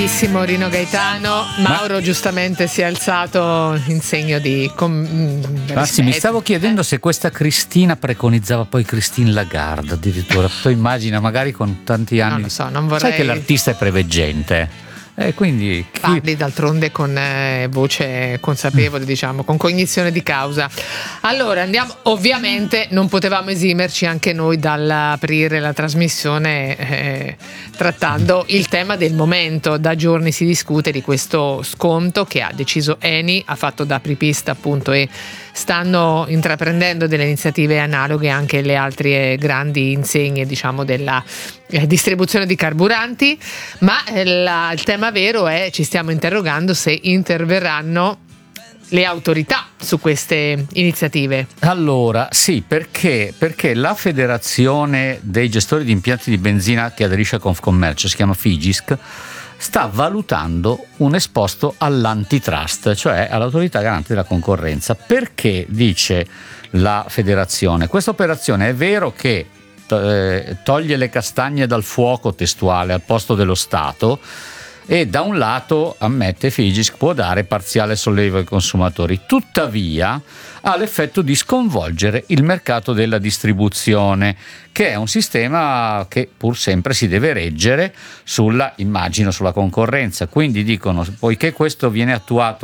Bellissimo Rino Gaetano. Mauro giustamente si è alzato in segno di Anzi, mi stavo chiedendo se questa Cristina preconizzava poi Christine Lagarde addirittura. Tu immagina, magari con tanti anni. Non lo so, non vorrei. Sai che l'artista è preveggente. Quindi parli d'altronde con voce consapevole, diciamo, con cognizione di causa. Allora andiamo, ovviamente non potevamo esimerci anche noi dall'aprire la trasmissione trattando il tema del momento. Da giorni si discute di questo sconto che ha deciso Eni, ha fatto da apripista appunto, e stanno intraprendendo delle iniziative analoghe anche le altre grandi insegne, diciamo, della distribuzione di carburanti, ma il tema vero è, ci stiamo interrogando se interverranno le autorità su queste iniziative. Allora, sì, perché la Federazione dei gestori di impianti di benzina che aderisce a Confcommercio, si chiama FIGISC, sta valutando un esposto all'antitrust, cioè all'autorità garante della concorrenza. Perché, dice la federazione, questa operazione è vero che toglie le castagne dal fuoco, testuale, al posto dello Stato, e da un lato, ammette FIGISC, può dare parziale sollievo ai consumatori, tuttavia ha l'effetto di sconvolgere il mercato della distribuzione, che è un sistema che pur sempre si deve reggere sulla concorrenza. Quindi dicono, poiché questo viene attuato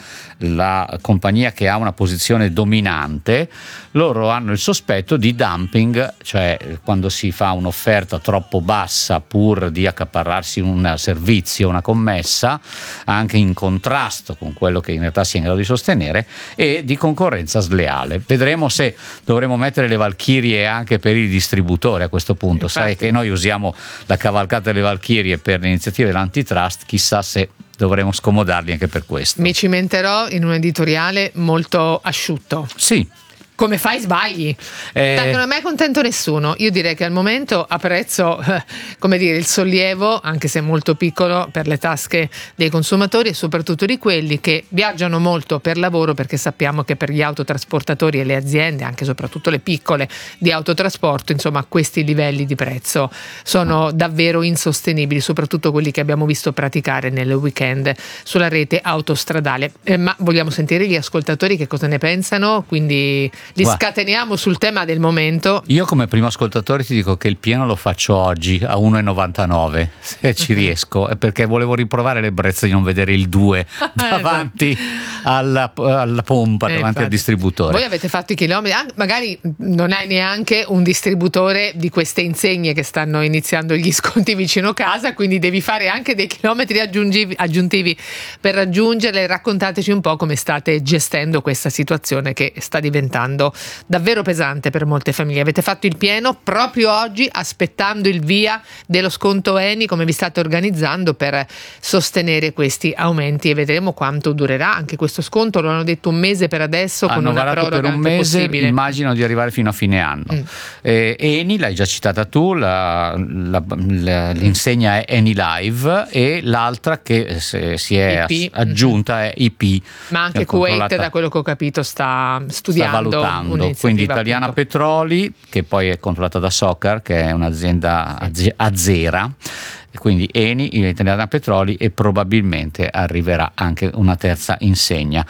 dalla compagnia che ha una posizione dominante, loro hanno il sospetto di dumping, cioè quando si fa un'offerta troppo bassa pur di accaparrarsi un servizio, una commessa, anche in contrasto con quello che in realtà si è in grado di sostenere, e di concorrenza sleale. Vedremo se dovremo mettere le valchirie anche per i distributori a questo punto. Infatti. Sai che noi usiamo la cavalcata delle valchirie per le iniziative dell'antitrust, chissà se dovremo scomodarli anche per questo. Mi cimenterò in un editoriale molto asciutto. Sì. Come fai, sbagli. Tanto non è mai contento nessuno. Io direi che al momento apprezzo come dire, il sollievo, anche se molto piccolo, per le tasche dei consumatori e soprattutto di quelli che viaggiano molto per lavoro, perché sappiamo che per gli autotrasportatori e le aziende, anche soprattutto le piccole di autotrasporto, insomma, questi livelli di prezzo sono davvero insostenibili, soprattutto quelli che abbiamo visto praticare nel weekend sulla rete autostradale. Ma vogliamo sentire gli ascoltatori che cosa ne pensano, quindi li scateniamo sul tema del momento. Io come primo ascoltatore ti dico che il pieno lo faccio oggi a 1,99 se ci riesco, perché volevo riprovare l'ebbrezza di non vedere il 2 davanti alla pompa, davanti al distributore. Voi avete fatto i chilometri, magari non hai neanche un distributore di queste insegne che stanno iniziando gli sconti vicino casa, quindi devi fare anche dei chilometri aggiuntivi per raggiungerle. Raccontateci un po' come state gestendo questa situazione che sta diventando davvero pesante per molte famiglie. Avete fatto il pieno proprio oggi, aspettando il via dello sconto Eni? Come vi state organizzando per sostenere questi aumenti? E vedremo quanto durerà anche questo sconto. Lo hanno detto un mese per adesso, con una proroga per un mese, possibile. Immagino di arrivare fino a fine anno. Eni, l'hai già citata tu, l'insegna è Eni Live, e l'altra che si è aggiunta è IP. Ma anche Kuwait, da quello che ho capito, sta studiando, quindi Italiana appunto. Petroli, che poi è controllata da Socar, che è un'azienda azera, quindi Eni, Italiana Petroli, e probabilmente arriverà anche una terza insegna.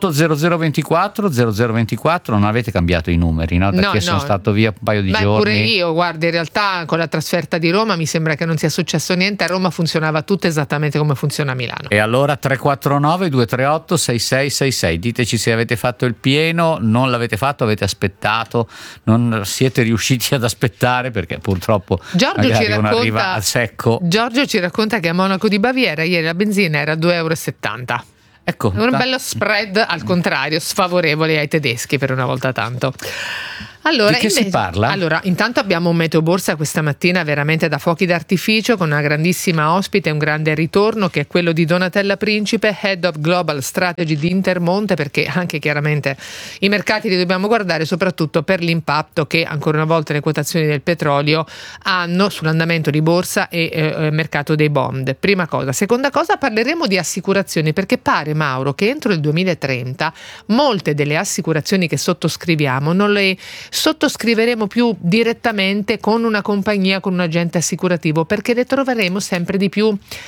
80024 non avete cambiato i numeri, no? Perché sono stato via un paio di giorni. Pure io, guarda, in realtà con la trasferta di Roma mi sembra che non sia successo niente. A Roma funzionava tutto esattamente come funziona a Milano. E allora 349 238 6666, diteci se avete fatto il pieno, non l'avete fatto, avete aspettato, non siete riusciti ad aspettare, perché purtroppo Giorgio ci racconta, arriva a secco. Giorgio ci racconta che a Monaco di Baviera ieri la benzina era 2,70 €. Ecco, un bello spread, al contrario, sfavorevole ai tedeschi per una volta tanto. Allora, di che si parla? Allora, intanto abbiamo un meteo borsa questa mattina veramente da fuochi d'artificio, con una grandissima ospite e un grande ritorno, che è quello di Donatella Principe, Head of Global Strategy di Intermonte, perché anche chiaramente i mercati li dobbiamo guardare soprattutto per l'impatto che ancora una volta le quotazioni del petrolio hanno sull'andamento di borsa e mercato dei bond. Prima cosa. Seconda cosa, parleremo di assicurazioni, perché pare, Mauro, che entro il 2030 molte delle assicurazioni che sottoscriviamo non le sottoscriveremo più direttamente con una compagnia, con un agente assicurativo, perché le troveremo sempre di più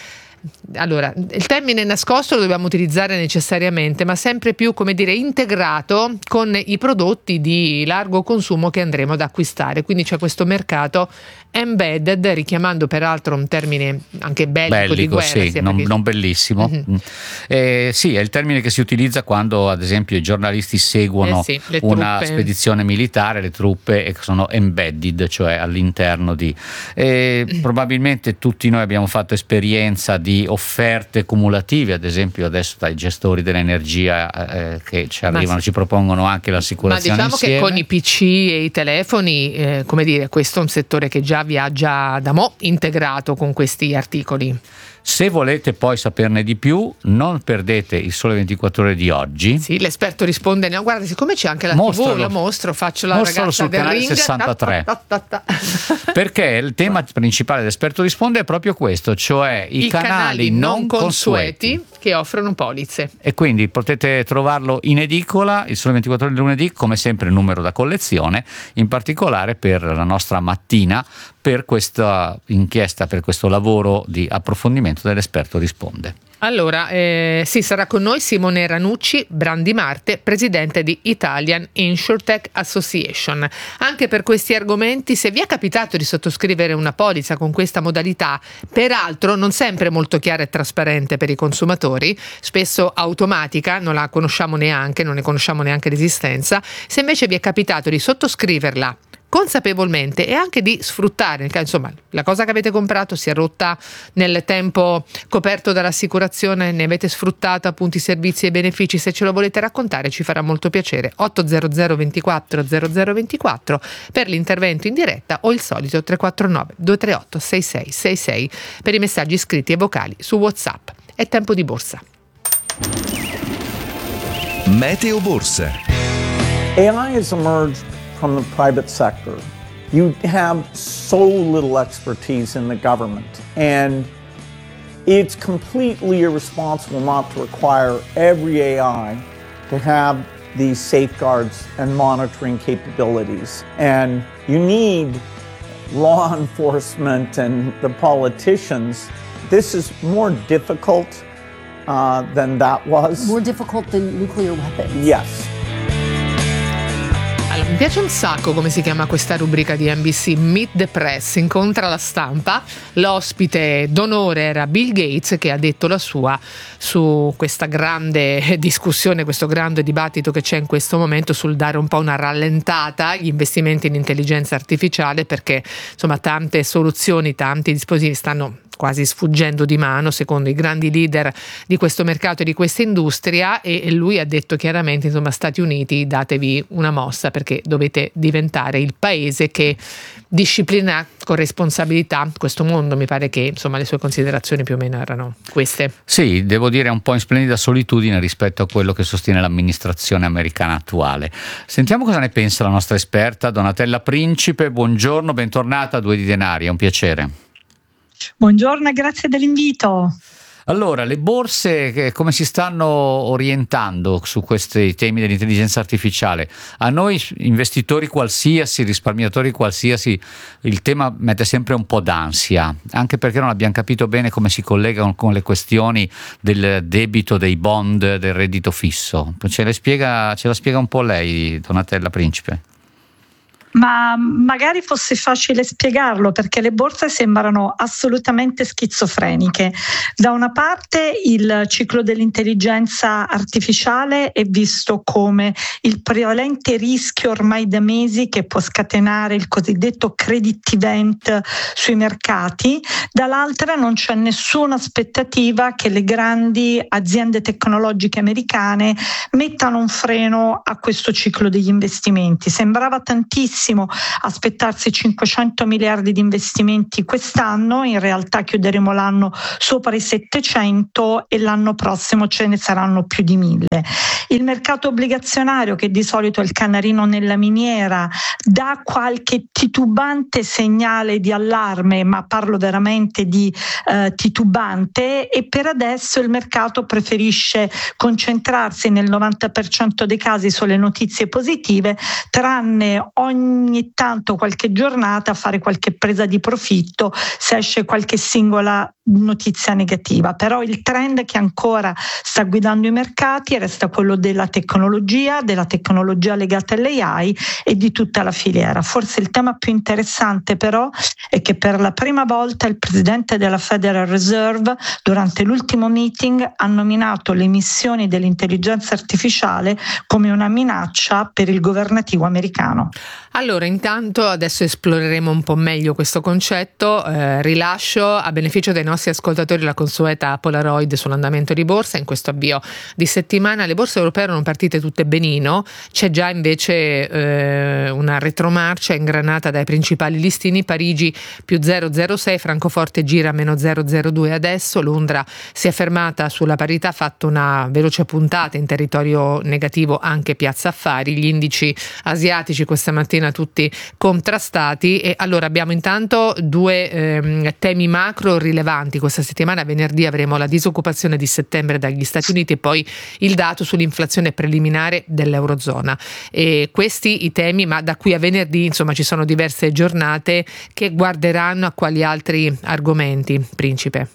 allora, il termine nascosto lo dobbiamo utilizzare necessariamente, ma sempre più, come dire, integrato con i prodotti di largo consumo che andremo ad acquistare. Quindi c'è questo mercato embedded, richiamando peraltro un termine anche bellico di guerra. Sì, non bellissimo. Sì, è il termine che si utilizza quando, ad esempio, i giornalisti seguono una spedizione militare, le truppe, e sono embedded, cioè all'interno di. Probabilmente tutti noi abbiamo fatto esperienza di offerte cumulative, ad esempio adesso dai gestori dell'energia che ci arrivano, ci propongono anche l'assicurazione. Ma diciamo insieme. Che con i PC e i telefoni, come dire, questo è un settore che già viaggia da integrato con questi articoli. Se volete poi saperne di più, non perdete il Sole 24 Ore di oggi. Sì, l'esperto risponde. No, guarda, siccome c'è anche la TV, la mostro, faccio la ragazza sul del canale ring. 63. Perché il tema principale dell'esperto risponde è proprio questo, cioè i canali non consueti che offrono polizze. E quindi potete trovarlo in edicola, il Sole 24 Ore di lunedì, come sempre il numero da collezione, in particolare per la nostra mattina, per questa inchiesta, per questo lavoro di approfondimento dell'esperto risponde. Allora, sì, sarà con noi Simone Ranucci, Brandi Marte, presidente di Italian InsurTech Association. Anche per questi argomenti, se vi è capitato di sottoscrivere una polizza con questa modalità, peraltro non sempre molto chiara e trasparente per i consumatori, spesso automatica, non la conosciamo neanche, non ne conosciamo neanche l'esistenza, se invece vi è capitato di sottoscriverla consapevolmente e anche di sfruttare, insomma, la cosa che avete comprato si è rotta nel tempo coperto dall'assicurazione, ne avete sfruttato appunto i servizi e i benefici, se ce lo volete raccontare ci farà molto piacere. 800 24 0024 per l'intervento in diretta o il solito 349 238 6666 per i messaggi scritti e vocali su WhatsApp. È tempo di borsa. Meteo Borsa. AI has emerged from the private sector. You have so little expertise in the government, and it's completely irresponsible not to require every AI to have these safeguards and monitoring capabilities. And you need law enforcement and the politicians. This is more difficult than that was. More difficult than nuclear weapons? Yes. Allora, mi piace un sacco come si chiama questa rubrica di NBC, Meet the Press, incontra la stampa. L'ospite d'onore era Bill Gates, che ha detto la sua su questa grande discussione, questo grande dibattito che c'è in questo momento sul dare un po' una rallentata agli investimenti in intelligenza artificiale, perché insomma tante soluzioni, tanti dispositivi stanno quasi sfuggendo di mano secondo i grandi leader di questo mercato e di questa industria, e lui ha detto chiaramente, insomma, Stati Uniti, datevi una mossa perché dovete diventare il paese che disciplina con responsabilità questo mondo. Mi pare che insomma le sue considerazioni più o meno erano queste. Sì, devo dire un po' in splendida solitudine rispetto a quello che sostiene l'amministrazione americana attuale. Sentiamo cosa ne pensa la nostra esperta Donatella Principe. Buongiorno, bentornata a Due di Denari, è un piacere. Buongiorno e grazie dell'invito. Allora, le borse come si stanno orientando su questi temi dell'intelligenza artificiale? A noi investitori qualsiasi, risparmiatori qualsiasi, il tema mette sempre un po' d'ansia, anche perché non abbiamo capito bene come si collegano con le questioni del debito, dei bond, del reddito fisso. Ce la spiega un po' lei, Donatella Principe? Ma magari fosse facile spiegarlo, perché le borse sembrano assolutamente schizofreniche. Da una parte il ciclo dell'intelligenza artificiale è visto come il prevalente rischio ormai da mesi che può scatenare il cosiddetto credit event sui mercati, dall'altra non c'è nessuna aspettativa che le grandi aziende tecnologiche americane mettano un freno a questo ciclo degli investimenti. Sembrava tantissimo aspettarsi 500 miliardi di investimenti quest'anno, in realtà chiuderemo l'anno sopra i 700 e l'anno prossimo ce ne saranno più di 1000. Il mercato obbligazionario, che di solito è il canarino nella miniera, dà qualche titubante segnale di allarme, ma parlo veramente di titubante, e per adesso il mercato preferisce concentrarsi nel 90% dei casi sulle notizie positive, tranne ogni ogni tanto, qualche giornata, fare qualche presa di profitto se esce qualche singola notizia negativa. Però il trend che ancora sta guidando i mercati resta quello della tecnologia legata all'AI e di tutta la filiera. Forse il tema più interessante però è che per la prima volta il presidente della Federal Reserve durante l'ultimo meeting ha nominato le emissioni dell'intelligenza artificiale come una minaccia per il governativo americano. Allora, intanto adesso esploreremo un po' meglio questo concetto. Rilascio a beneficio dei nostri ascoltatori la consueta Polaroid sull'andamento di borsa. In questo avvio di settimana le borse europee erano partite tutte benino, c'è già invece una retromarcia ingranata dai principali listini. Parigi più 0,06, Francoforte gira meno 0,02 adesso, Londra si è fermata sulla parità, ha fatto una veloce puntata in territorio negativo anche Piazza Affari, gli indici asiatici questa mattina tutti contrastati. E allora abbiamo intanto due temi macro rilevanti questa settimana. Venerdì avremo la disoccupazione di settembre dagli Stati Uniti e poi il dato sull'inflazione preliminare dell'Eurozona. E questi i temi, ma da qui a venerdì insomma ci sono diverse giornate che guarderanno a quali altri argomenti, Principe?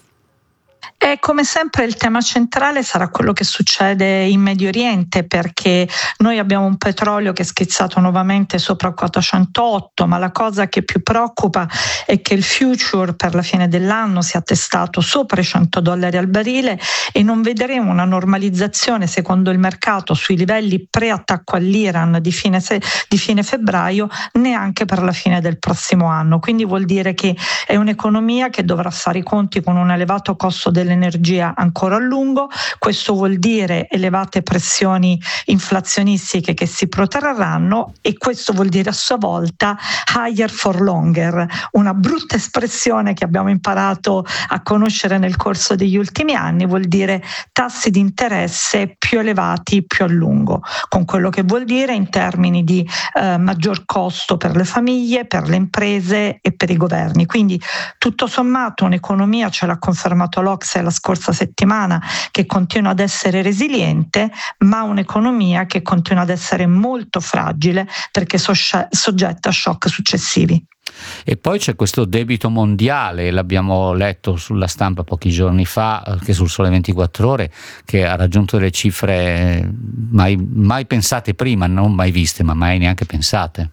E come sempre il tema centrale sarà quello che succede in Medio Oriente, perché noi abbiamo un petrolio che è schizzato nuovamente sopra quota 108, ma la cosa che più preoccupa è che il future per la fine dell'anno si è attestato sopra i $100 al barile e non vedremo una normalizzazione secondo il mercato sui livelli pre-attacco all'Iran di fine febbraio neanche per la fine del prossimo anno. Quindi vuol dire che è un'economia che dovrà fare i conti con un elevato costo dell'energia ancora a lungo. Questo vuol dire elevate pressioni inflazionistiche che si protrarranno e questo vuol dire a sua volta higher for longer, una brutta espressione che abbiamo imparato a conoscere nel corso degli ultimi anni. Vuol dire tassi di interesse più elevati più a lungo, con quello che vuol dire in termini di maggior costo per le famiglie, per le imprese e per i governi. Quindi tutto sommato un'economia, ce l'ha confermato l'Ocse la scorsa settimana, che continua ad essere resiliente, ma un'economia che continua ad essere molto fragile perché soggetta a shock successivi. E poi c'è questo debito mondiale, l'abbiamo letto sulla stampa pochi giorni fa, anche sul Sole 24 Ore, che ha raggiunto delle cifre mai pensate prima, non mai viste, ma mai neanche pensate.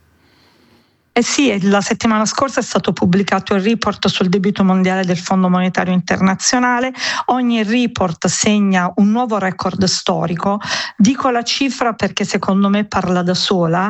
Eh sì, la settimana scorsa è stato pubblicato il report sul debito mondiale del Fondo Monetario Internazionale. Ogni report segna un nuovo record storico. Dico la cifra perché secondo me parla da sola: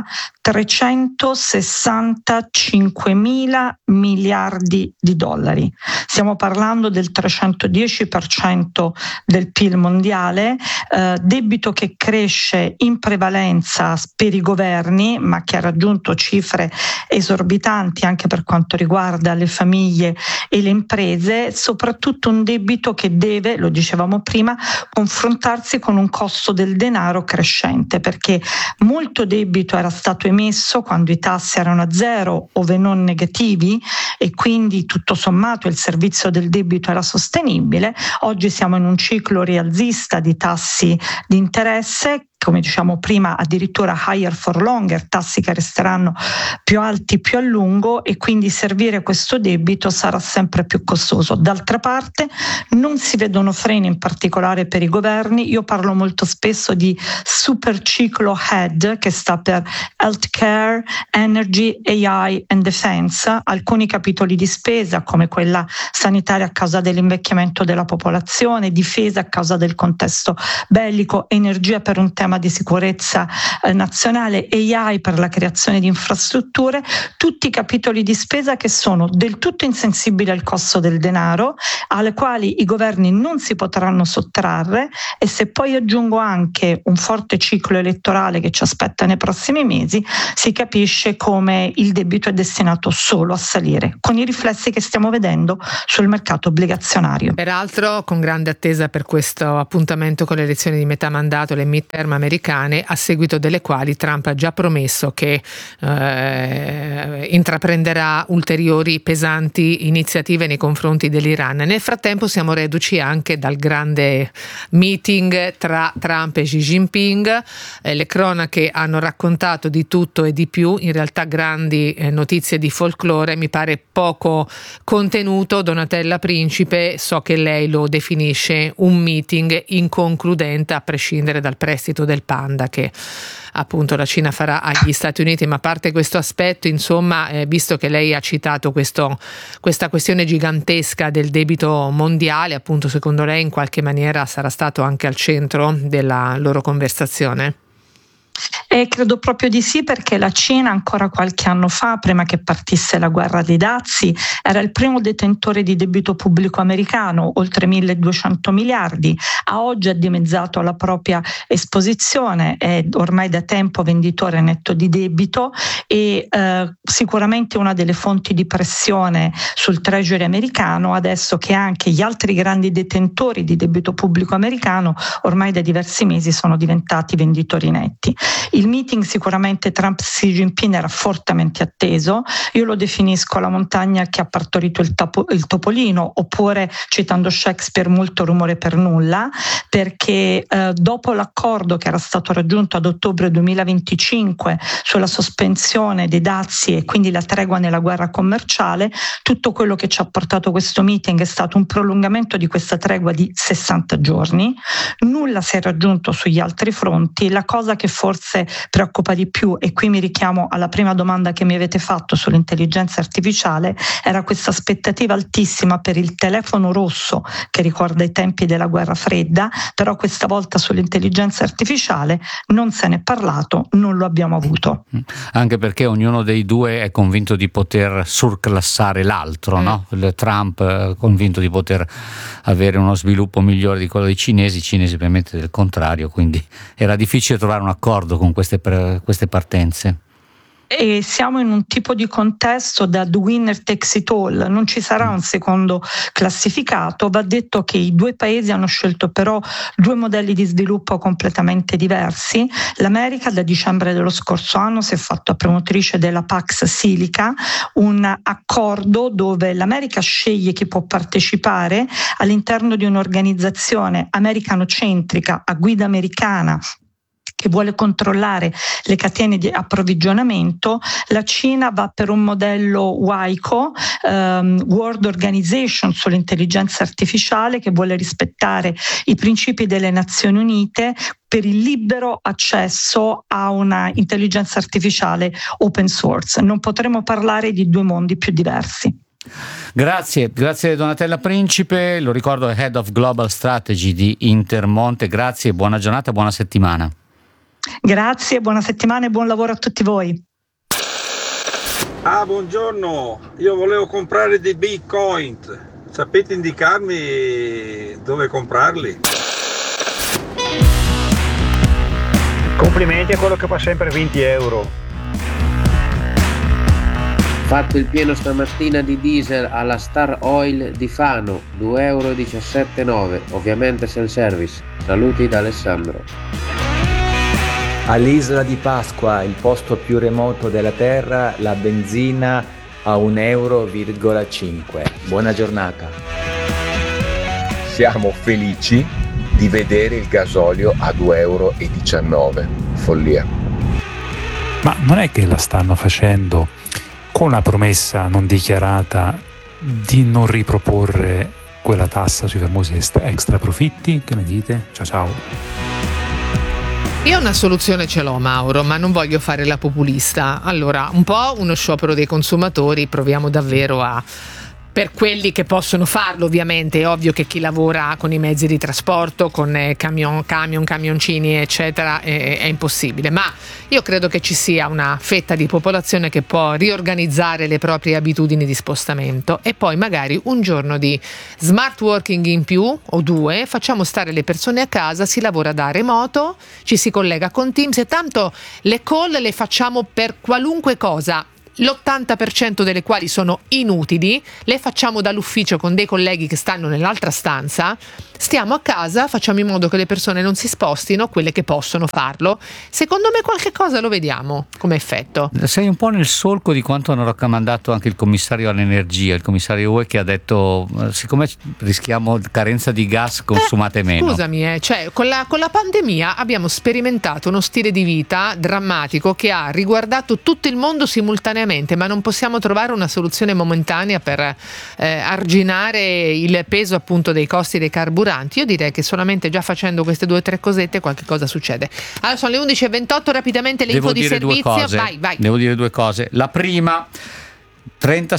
365 mila miliardi di dollari. Stiamo parlando del 310% del PIL mondiale, debito che cresce in prevalenza per i governi, ma che ha raggiunto cifre esorbitanti anche per quanto riguarda le famiglie e le imprese, soprattutto un debito che deve, lo dicevamo prima, confrontarsi con un costo del denaro crescente, perché molto debito era stato emesso quando i tassi erano a zero ove non negativi e quindi tutto sommato il servizio del debito era sostenibile. Oggi siamo in un ciclo rialzista di tassi di interesse, come diciamo prima addirittura higher for longer, tassi che resteranno più alti più a lungo e quindi servire questo debito sarà sempre più costoso. D'altra parte non si vedono freni, in particolare per i governi. Io parlo molto spesso di super ciclo HEAD, che sta per Healthcare, Energy, AI and Defense. Alcuni capitoli di spesa come quella sanitaria a causa dell'invecchiamento della popolazione, difesa a causa del contesto bellico, energia per un tema di sicurezza nazionale, AI per la creazione di infrastrutture, tutti capitoli di spesa che sono del tutto insensibili al costo del denaro, alle quali i governi non si potranno sottrarre. E se poi aggiungo anche un forte ciclo elettorale che ci aspetta nei prossimi mesi, si capisce come il debito è destinato solo a salire, con i riflessi che stiamo vedendo sul mercato obbligazionario. Peraltro, con grande attesa per questo appuntamento con le elezioni di metà mandato, le midterm americane, a seguito delle quali Trump ha già promesso che intraprenderà ulteriori pesanti iniziative nei confronti dell'Iran. Nel frattempo siamo reduci anche dal grande meeting tra Trump e Xi Jinping. Le cronache hanno raccontato di tutto e di più, in realtà grandi notizie di folklore, mi pare poco contenuto. Donatella Principe, so che lei lo definisce un meeting inconcludente, a prescindere dal prestito del Panda che appunto la Cina farà agli Stati Uniti. Ma a parte questo aspetto, insomma, visto che lei ha citato questa questione gigantesca del debito mondiale, appunto, secondo lei in qualche maniera sarà stato anche al centro della loro conversazione? Credo proprio di sì, perché la Cina ancora qualche anno fa, prima che partisse la guerra dei dazi, era il primo detentore di debito pubblico americano, oltre 1.200 miliardi. A oggi ha dimezzato la propria esposizione, è ormai da tempo venditore netto di debito e sicuramente una delle fonti di pressione sul treasury americano, adesso che anche gli altri grandi detentori di debito pubblico americano ormai da diversi mesi sono diventati venditori netti. Il meeting sicuramente Trump-Xi Jinping era fortemente atteso. Io lo definisco la montagna che ha partorito il topolino, oppure, citando Shakespeare, molto rumore per nulla, perché dopo l'accordo che era stato raggiunto ad ottobre 2025 sulla sospensione dei dazi e quindi la tregua nella guerra commerciale, tutto quello che ci ha portato questo meeting è stato un prolungamento di questa tregua di 60 giorni. Nulla si è raggiunto sugli altri fronti. La cosa che forse preoccupa di più, e qui mi richiamo alla prima domanda che mi avete fatto sull'intelligenza artificiale, era questa aspettativa altissima per il telefono rosso che ricorda i tempi della guerra fredda, però questa volta sull'intelligenza artificiale non se n'è parlato, non lo abbiamo avuto. Anche perché ognuno dei due è convinto di poter surclassare l'altro, no? Trump è convinto di poter avere uno sviluppo migliore di quello dei cinesi, i cinesi ovviamente del contrario, quindi era difficile trovare un accordo con queste partenze. E siamo in un tipo di contesto da the winner takes it all, non ci sarà un secondo classificato. Va detto che i due paesi hanno scelto però due modelli di sviluppo completamente diversi. L'America da dicembre dello scorso anno si è fatta promotrice della Pax Silica, un accordo dove l'America sceglie chi può partecipare all'interno di un'organizzazione americanocentrica a guida americana che vuole controllare le catene di approvvigionamento. La Cina va per un modello WICO, World Organization sull'intelligenza artificiale, che vuole rispettare i principi delle Nazioni Unite per il libero accesso a una intelligenza artificiale open source. Non potremo parlare di due mondi più diversi. Grazie Donatella Principe, lo ricordo, è Head of Global Strategy di Intermonte. Grazie, buona giornata, buona settimana. Grazie, buona settimana e buon lavoro a tutti voi. Buongiorno, io volevo comprare dei Bitcoin, sapete indicarmi dove comprarli? Complimenti a quello che fa sempre 20 euro. Fatto il pieno stamattina di diesel alla Star Oil di Fano, 2,17 €, ovviamente self-service. Saluti da Alessandro. All'isola di Pasqua, il posto più remoto della terra, la benzina a 1,5 €. Buona giornata. Siamo felici di vedere il gasolio a 2,19 €. Follia. Ma non è che la stanno facendo con la promessa non dichiarata di non riproporre quella tassa sui famosi extra profitti? Che ne dite? Ciao. Io una soluzione ce l'ho, Mauro, ma non voglio fare la populista. Allora, un po' uno sciopero dei consumatori, proviamo davvero a... Per quelli che possono farlo, ovviamente, è ovvio che chi lavora con i mezzi di trasporto, con camioncini, eccetera, è impossibile. Ma io credo che ci sia una fetta di popolazione che può riorganizzare le proprie abitudini di spostamento e poi magari un giorno di smart working in più o due, facciamo stare le persone a casa, si lavora da remoto, ci si collega con Teams e tanto le call le facciamo per qualunque cosa. L'80% delle quali sono inutili, le facciamo dall'ufficio con dei colleghi che stanno nell'altra stanza stiamo a casa, facciamo in modo che le persone non si spostino, quelle che possono farlo. Secondo me qualche cosa lo vediamo come effetto. Sei un po' nel solco di quanto hanno raccomandato anche il commissario all'energia, il commissario UE, che ha detto siccome rischiamo carenza di gas, consumate meno. Scusami, cioè con la pandemia abbiamo sperimentato uno stile di vita drammatico che ha riguardato tutto il mondo simultaneamente, ma non possiamo trovare una soluzione momentanea per arginare il peso appunto dei costi dei carburanti. Io direi che solamente già facendo queste 2 o 3 cosette qualche cosa succede. Allora sono le 11:28, rapidamente le info di servizio. Vai. Devo dire 2 cose. La prima, il 30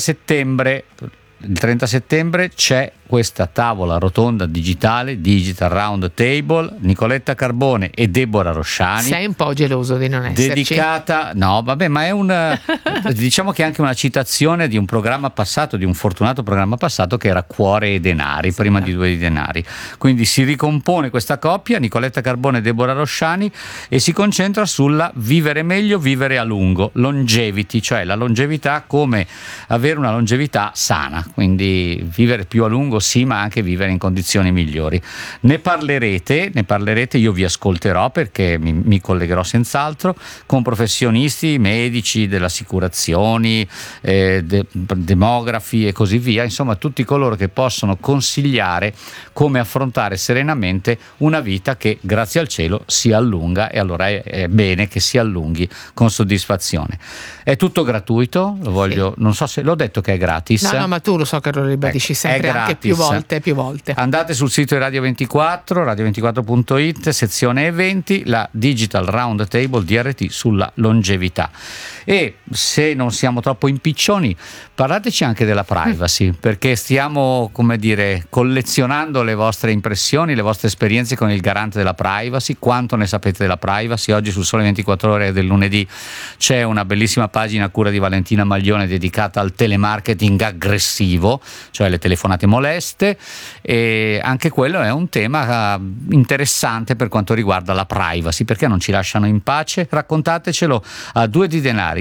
settembre c'è questa tavola rotonda digitale, Digital Round Table, Nicoletta Carbone e Deborah Rosciani. Sei un po' geloso di non esserci. Dedicata, no vabbè, ma è diciamo che è anche una citazione di un programma passato, di un fortunato programma passato che era Cuore e Denari, prima di Due di Denari. Quindi si ricompone questa coppia, Nicoletta Carbone e Deborah Rosciani, e si concentra sulla vivere meglio, vivere a lungo, longevity, cioè la longevità, come avere una longevità sana, quindi vivere più a lungo sì, ma anche vivere in condizioni migliori. Ne parlerete, io vi ascolterò perché mi collegherò senz'altro con professionisti, medici delle assicurazioni, demografi e così via, insomma tutti coloro che possono consigliare come affrontare serenamente una vita che grazie al cielo si allunga, e allora è bene che si allunghi con soddisfazione. È tutto gratuito, non so se l'ho detto che è gratis. No, ma tu lo so che lo ribadisci sempre, anche più volte. Andate sul sito di Radio 24, radio24.it, sezione eventi, la Digital Round Table DRT sulla longevità. E se non siamo troppo impiccioni, parlateci anche della privacy, perché stiamo, collezionando le vostre impressioni, le vostre esperienze con il garante della privacy. Quanto ne sapete della privacy? Oggi sul Sole 24 Ore del lunedì c'è una bellissima pagina a cura di Valentina Maglione dedicata al telemarketing aggressivo, cioè le telefonate moleste, e anche quello è un tema interessante per quanto riguarda la privacy, perché non ci lasciano in pace. Raccontatecelo a 2 di Denari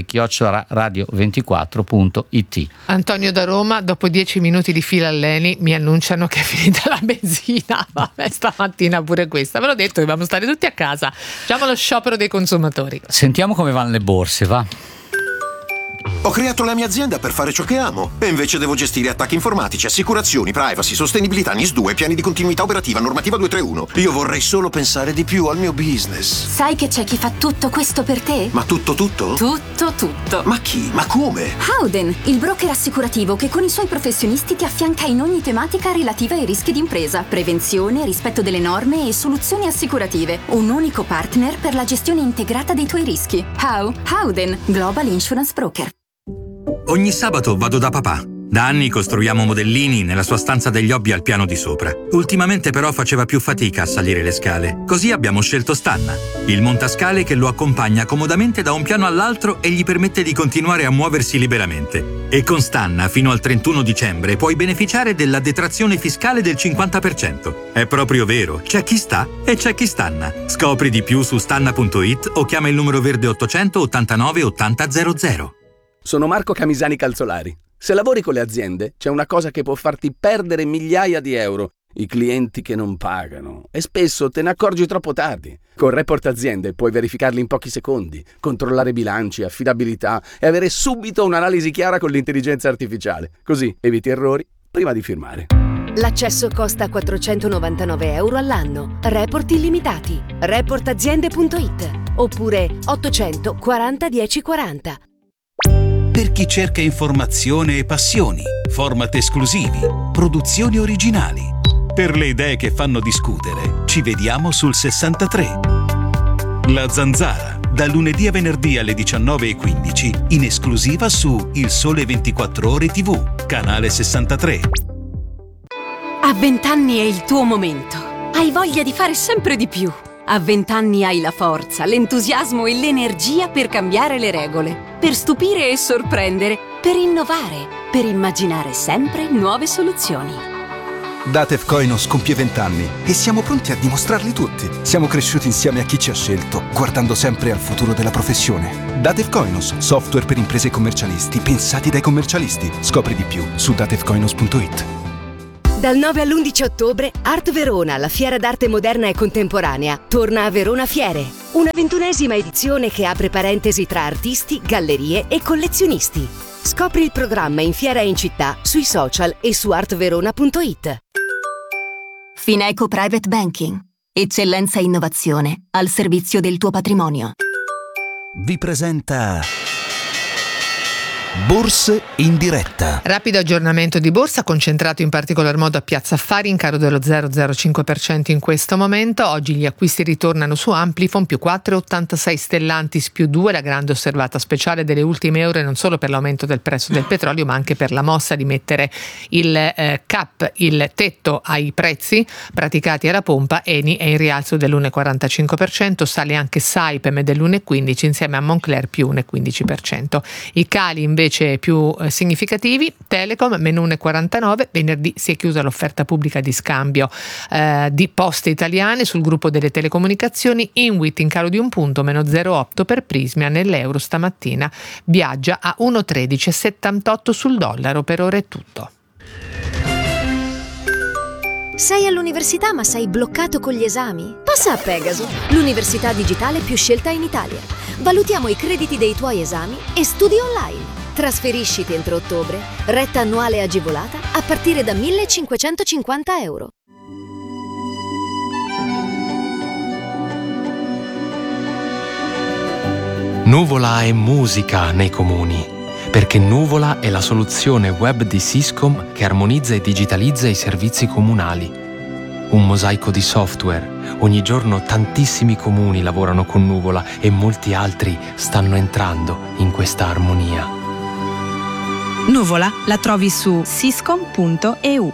@radio24.it. Antonio da Roma, dopo 10 minuti di fila all'Eni mi annunciano che è finita la benzina. Vabbè, stamattina pure questa, ve l'ho detto, dobbiamo stare tutti a casa, facciamo lo sciopero dei consumatori. Sentiamo come vanno le borse, va. Ho creato la mia azienda per fare ciò che amo e invece devo gestire attacchi informatici, assicurazioni, privacy, sostenibilità, NIS2, piani di continuità operativa, normativa 231. Io vorrei solo pensare di più al mio business. Sai che c'è chi fa tutto questo per te? Ma tutto? Tutto. Ma chi? Ma come? Howden, il broker assicurativo che con i suoi professionisti ti affianca in ogni tematica relativa ai rischi d'impresa, prevenzione, rispetto delle norme e soluzioni assicurative. Un unico partner per la gestione integrata dei tuoi rischi. Howden, Global Insurance Broker. Ogni sabato vado da papà. Da anni costruiamo modellini nella sua stanza degli hobby al piano di sopra. Ultimamente però faceva più fatica a salire le scale. Così abbiamo scelto Stanna, il montascale che lo accompagna comodamente da un piano all'altro e gli permette di continuare a muoversi liberamente. E con Stanna fino al 31 dicembre puoi beneficiare della detrazione fiscale del 50%. È proprio vero, c'è chi sta e c'è chi stanna. Scopri di più su stanna.it o chiama il numero verde 800 89 80 00. Sono Marco Camisani Calzolari. Se lavori con le aziende, c'è una cosa che può farti perdere migliaia di euro: i clienti che non pagano. E spesso te ne accorgi troppo tardi. Con Report Aziende puoi verificarli in pochi secondi, controllare bilanci, affidabilità e avere subito un'analisi chiara con l'intelligenza artificiale. Così eviti errori prima di firmare. L'accesso costa 499 euro all'anno. Report illimitati. Reportaziende.it oppure 840 1040. Per chi cerca informazione e passioni, format esclusivi, produzioni originali. Per le idee che fanno discutere, ci vediamo sul 63. La Zanzara, da lunedì a venerdì alle 19:15, in esclusiva su Il Sole 24 Ore TV, canale 63. A 20 anni è il tuo momento. Hai voglia di fare sempre di più. A 20 anni hai la forza, l'entusiasmo e l'energia per cambiare le regole, per stupire e sorprendere, per innovare, per immaginare sempre nuove soluzioni. Datev Koinos compie 20 anni e siamo pronti a dimostrarli tutti. Siamo cresciuti insieme a chi ci ha scelto, guardando sempre al futuro della professione. Datev Koinos, software per imprese e commercialisti, pensati dai commercialisti. Scopri di più su datevkoinos.it. Dal 9 all'11 ottobre, Art Verona, la fiera d'arte moderna e contemporanea, torna a Verona Fiere. Una 21ª edizione che apre parentesi tra artisti, gallerie e collezionisti. Scopri il programma in fiera e in città, sui social e su artverona.it. Fineco Private Banking. Eccellenza e innovazione al servizio del tuo patrimonio. Vi presenta Borse in diretta. Rapido aggiornamento di borsa concentrato in particolar modo a Piazza Affari, in calo dello 0,05% in questo momento. Oggi gli acquisti ritornano su Amplifon più 4,86, Stellantis più 2, la grande osservata speciale delle ultime ore non solo per l'aumento del prezzo del petrolio ma anche per la mossa di mettere il cap, il tetto ai prezzi praticati alla pompa. Eni è in rialzo dell'1,45%, sale anche Saipem dell'1,15 insieme a Moncler più 1,15%. I cali invece più significativi: Telecom meno 1,49, venerdì si è chiusa l'offerta pubblica di scambio di Poste Italiane sul gruppo delle telecomunicazioni. Inwit in calo di un punto, meno 0,8 per Prismia, nell'euro stamattina viaggia a 1,1378 sul dollaro. Per ora è tutto. Sei all'università ma sei bloccato con gli esami? Passa a Pegaso, l'università digitale più scelta in Italia. Valutiamo i crediti dei tuoi esami e studi online. Trasferisciti entro ottobre, retta annuale agevolata a partire da 1.550 euro. Nuvola è musica nei comuni, perché Nuvola è la soluzione web di Syscom che armonizza e digitalizza i servizi comunali. Un mosaico di software. Ogni giorno tantissimi comuni lavorano con Nuvola e molti altri stanno entrando in questa armonia. Nuvola la trovi su syscom.eu.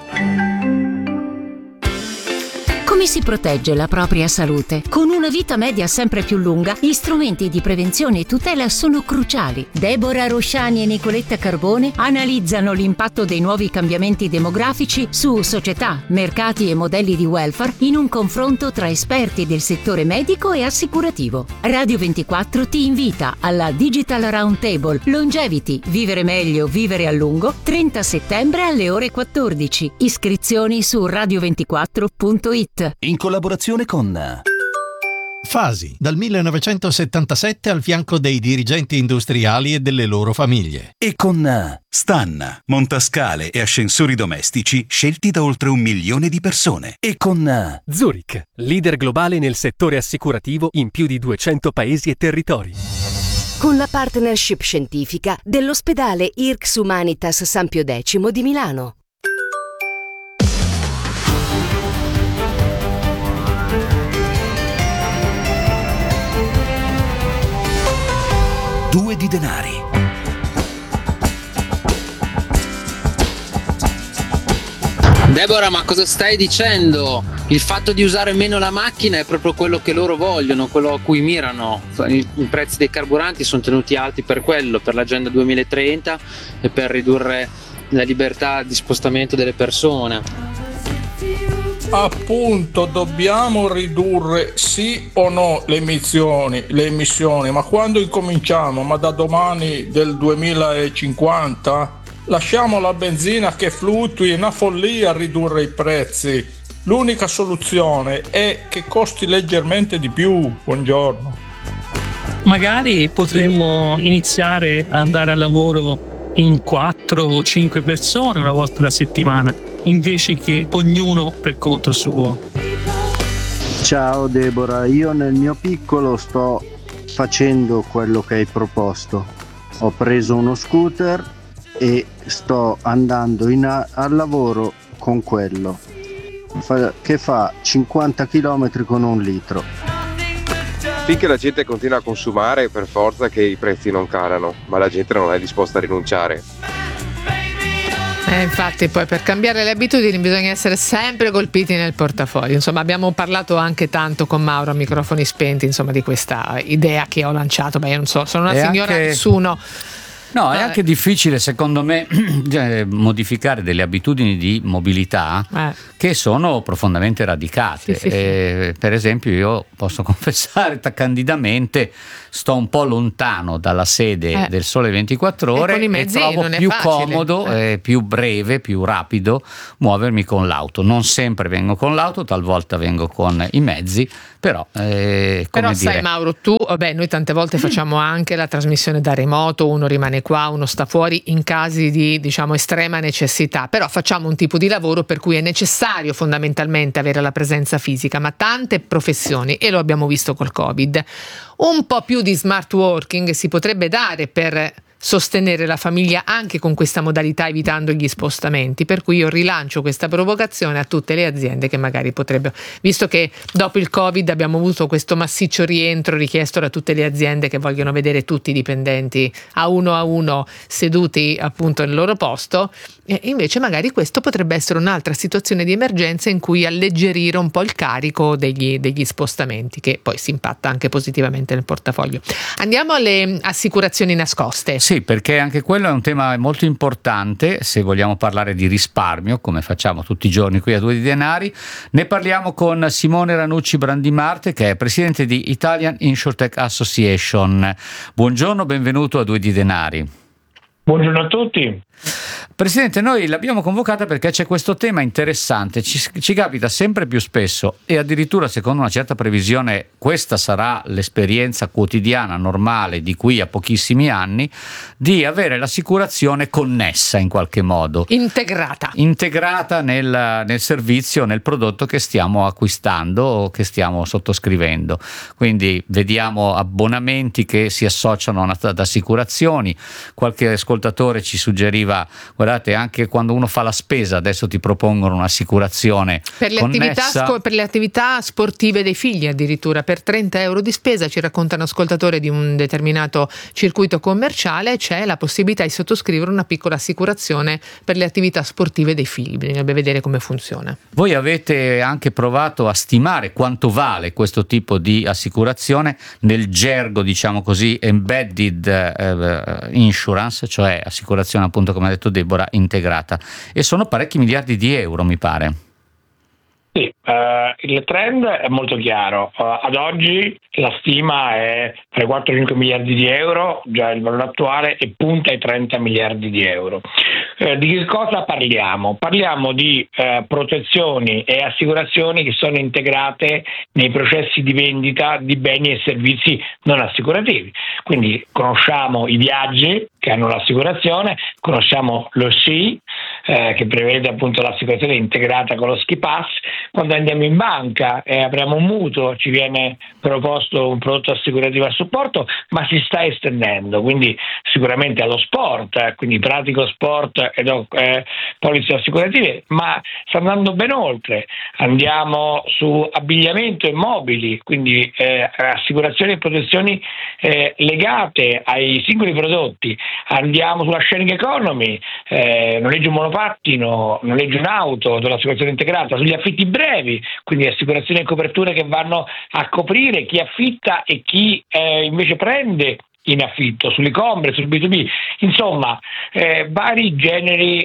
Come si protegge la propria salute? Con una vita media sempre più lunga, gli strumenti di prevenzione e tutela sono cruciali. Deborah Rosciani e Nicoletta Carbone analizzano l'impatto dei nuovi cambiamenti demografici su società, mercati e modelli di welfare in un confronto tra esperti del settore medico e assicurativo. Radio 24 ti invita alla Digital Roundtable Longevity, vivere meglio, vivere a lungo, 30 settembre alle ore 14. Iscrizioni su radio24.it. In collaborazione con Fasi, dal 1977 al fianco dei dirigenti industriali e delle loro famiglie. E con Stanna, montascale e ascensori domestici scelti da oltre 1 milione di persone. E con Zurich, leader globale nel settore assicurativo in più di 200 paesi e territori. Con la partnership scientifica dell'ospedale IRCS Humanitas San Pio X di Milano. Due di denari. Deborah, ma cosa stai dicendo? Il fatto di usare meno la macchina è proprio quello che loro vogliono, quello a cui mirano. I prezzi dei carburanti sono tenuti alti per quello, per l'agenda 2030 e per ridurre la libertà di spostamento delle persone. Appunto, dobbiamo ridurre sì o no le emissioni, ma quando incominciamo? Ma da domani del 2050? Lasciamo la benzina che fluttui, è una follia ridurre i prezzi. L'unica soluzione è che costi leggermente di più. Buongiorno. Magari potremmo iniziare ad andare al lavoro in 4 o 5 persone una volta alla settimana, invece che ognuno per conto suo. Ciao Deborah, io nel mio piccolo sto facendo quello che hai proposto. Ho preso uno scooter e sto andando al lavoro con quello che fa 50 km con 1 litro. Finché la gente continua a consumare, per forza che i prezzi non calano, ma la gente non è disposta a rinunciare. Infatti poi per cambiare le abitudini bisogna essere sempre colpiti nel portafoglio. Insomma, abbiamo parlato anche tanto con Mauro a microfoni spenti, insomma, di questa idea che ho lanciato. Beh, io non so, sono una signora, nessuno No, è anche difficile secondo me modificare delle abitudini di mobilità che sono profondamente radicate. Sì. Per esempio, io posso confessare candidamente, sto un po' lontano dalla sede del Sole 24 Ore e trovo più comodo, più breve, più rapido muovermi con l'auto. Non sempre vengo con l'auto, talvolta vengo con i mezzi, però sai Mauro, noi tante volte facciamo anche la trasmissione da remoto, uno rimane qua, uno sta fuori in casi di estrema necessità, però facciamo un tipo di lavoro per cui è necessario fondamentalmente avere la presenza fisica, ma tante professioni, e lo abbiamo visto col Covid, un po' più di smart working si potrebbe dare per sostenere la famiglia anche con questa modalità, evitando gli spostamenti, per cui io rilancio questa provocazione a tutte le aziende che magari potrebbero, visto che dopo il Covid abbiamo avuto questo massiccio rientro richiesto da tutte le aziende che vogliono vedere tutti i dipendenti a uno seduti appunto nel loro posto, e invece magari questo potrebbe essere un'altra situazione di emergenza in cui alleggerire un po' il carico degli spostamenti, che poi si impatta anche positivamente nel portafoglio. Andiamo alle assicurazioni nascoste. Sì, perché anche quello è un tema molto importante se vogliamo parlare di risparmio, come facciamo tutti i giorni qui a Due di Denari. Ne parliamo con Simone Ranucci Brandimarte, che è presidente di Italian Insurtech Association. Buongiorno, benvenuto a Due di Denari. Buongiorno a tutti. Presidente, noi l'abbiamo convocata perché c'è questo tema interessante, ci capita sempre più spesso, e addirittura secondo una certa previsione questa sarà l'esperienza quotidiana normale di qui a pochissimi anni, di avere l'assicurazione connessa in qualche modo, integrata nel servizio, nel prodotto che stiamo acquistando o che stiamo sottoscrivendo. Quindi vediamo abbonamenti che si associano ad assicurazioni. Qualche ascoltatore ci suggeriva, guardate, anche quando uno fa la spesa adesso ti propongono un'assicurazione per le attività sportive dei figli, addirittura per 30 euro di spesa, ci racconta un ascoltatore di un determinato circuito commerciale, c'è la possibilità di sottoscrivere una piccola assicurazione per le attività sportive dei figli. Bisognerebbe vedere come funziona. Voi avete anche provato a stimare quanto vale questo tipo di assicurazione nel gergo, diciamo così, embedded insurance, cioè assicurazione, appunto, come ha detto Deborah, integrata, e sono parecchi miliardi di euro, mi pare. Sì, il trend è molto chiaro. Ad oggi la stima è tra i 4 e 5 miliardi di euro, già il valore attuale, e punta ai 30 miliardi di euro. Di che cosa parliamo? Parliamo di protezioni e assicurazioni che sono integrate nei processi di vendita di beni e servizi non assicurativi. Quindi conosciamo i viaggi che hanno l'assicurazione, conosciamo lo sci che prevede appunto l'assicurazione integrata con lo ski pass. Quando andiamo in banca e apriamo un mutuo ci viene proposto un prodotto assicurativo a supporto, ma si sta estendendo, quindi sicuramente allo sport, quindi pratico sport ed polizze assicurative, ma sta andando ben oltre. Andiamo su abbigliamento e mobili, quindi assicurazioni e protezioni legate ai singoli prodotti. Andiamo sulla sharing economy, noleggio un monopattino, noleggio un'auto, dell'assicurazione integrata, sugli affitti brevi, quindi assicurazioni e coperture che vanno a coprire chi affitta e chi invece prende in affitto, sull'e-commerce, sul B2B, insomma vari generi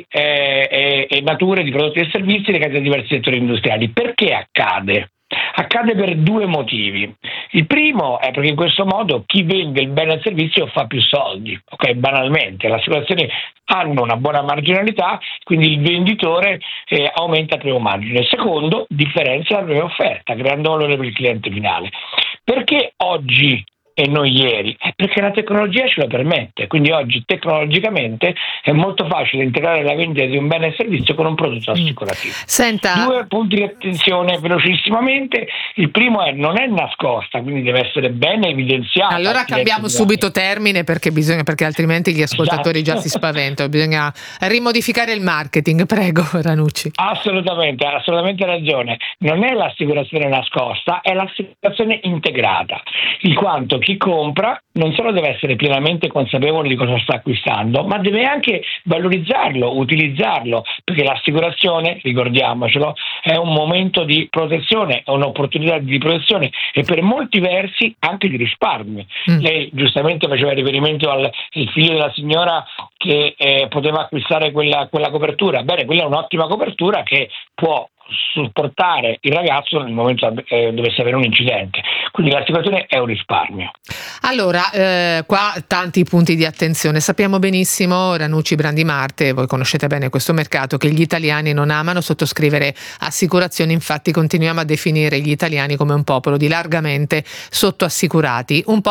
e nature di prodotti e servizi legati a diversi settori industriali. Perché accade? Accade per due motivi. Il primo è perché in questo modo chi vende il bene e il servizio fa più soldi, ok? Banalmente, le assicurazioni hanno una buona marginalità, quindi il venditore aumenta il primo margine. Secondo, differenzia la propria offerta, creando valore per il cliente finale. Perché oggi e non ieri? Perché la tecnologia ce lo permette, quindi oggi tecnologicamente è molto facile integrare la vendita di un bene e servizio con un prodotto assicurativo. Senta, 2 punti di attenzione velocissimamente. Il primo è: non è nascosta, quindi deve essere ben evidenziata. Allora cambiamo subito termine perché altrimenti gli ascoltatori già si spaventano. Bisogna rimodificare il marketing. Prego, Ranucci. Assolutamente ragione. Non è l'assicurazione nascosta, è l'assicurazione integrata, in quanto chi compra non solo deve essere pienamente consapevole di cosa sta acquistando, ma deve anche valorizzarlo, utilizzarlo, perché l'assicurazione, ricordiamocelo, è un momento di protezione, è un'opportunità di protezione e per molti versi anche di risparmio. Lei giustamente faceva riferimento al figlio della signora che poteva acquistare quella copertura. Bene, quella è un'ottima copertura che può supportare il ragazzo nel momento dovesse avere un incidente, quindi l'assicurazione è un risparmio. Allora, qua tanti punti di attenzione. Sappiamo benissimo, Ranucci Brandimarte, voi conoscete bene questo mercato, che gli italiani non amano sottoscrivere assicurazioni, infatti continuiamo a definire gli italiani come un popolo di largamente sottoassicurati, un po'